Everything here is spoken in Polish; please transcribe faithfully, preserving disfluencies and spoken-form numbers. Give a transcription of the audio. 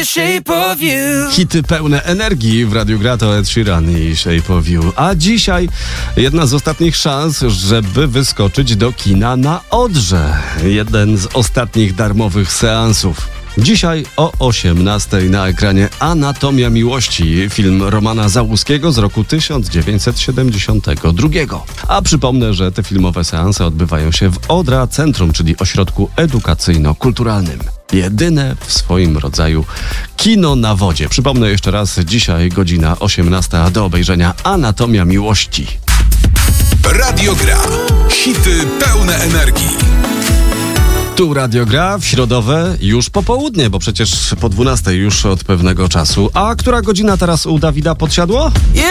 the shape of you. Hity pełne energii w Radiu Gra to Ed Sheeran i Shape of You. A dzisiaj jedna z ostatnich szans, żeby wyskoczyć do kina na Odrze. Jeden z ostatnich darmowych seansów. Dzisiaj o osiemnastej na ekranie Anatomia Miłości, film Romana Załuskiego z roku tysiąc dziewięćset siedemdziesiątego drugiego. A przypomnę, że te filmowe seanse odbywają się w Odra Centrum, czyli ośrodku edukacyjno-kulturalnym. Jedyne w swoim rodzaju kino na wodzie. Przypomnę jeszcze raz, dzisiaj godzina osiemnasta do obejrzenia Anatomia Miłości. Radio Gra. Hity pełne energii. Tu Radio Gra w środowe już popołudnie, bo przecież po dwunastej już od pewnego czasu. A która godzina teraz u Dawida Podsiadło?